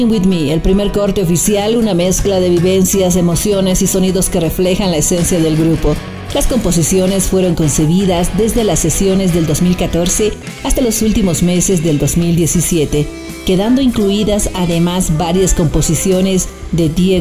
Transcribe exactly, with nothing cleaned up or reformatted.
With Me, el primer corte oficial, una mezcla de vivencias, emociones y sonidos que reflejan la esencia del grupo. Las composiciones fueron concebidas desde las sesiones del dos mil catorce hasta los últimos meses del dos mil diecisiete, quedando incluidas además varias composiciones de Diego